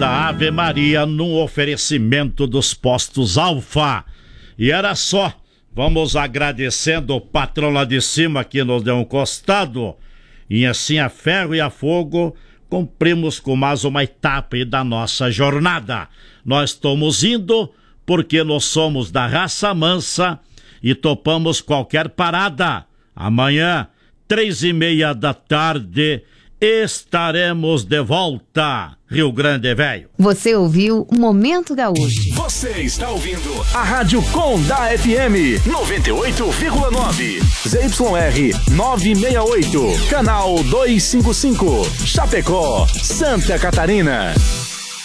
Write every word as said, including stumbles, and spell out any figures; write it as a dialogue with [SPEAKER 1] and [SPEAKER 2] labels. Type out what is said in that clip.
[SPEAKER 1] da Ave Maria num oferecimento dos postos Alfa. E era só. Vamos agradecendo o patrão lá de cima que nos deu um costado. E assim a ferro e a fogo cumprimos com mais uma etapa aí da nossa jornada. Nós estamos indo porque nós somos da raça mansa e topamos qualquer parada. Amanhã, três e meia da tarde, estaremos de volta, Rio Grande Velho.
[SPEAKER 2] Você ouviu Momento Gaúcho.
[SPEAKER 3] Você está ouvindo a Rádio Com da F M noventa e oito vírgula nove, Z Y R novecentos e sessenta e oito, canal duzentos e cinquenta e cinco, Chapecó, Santa Catarina.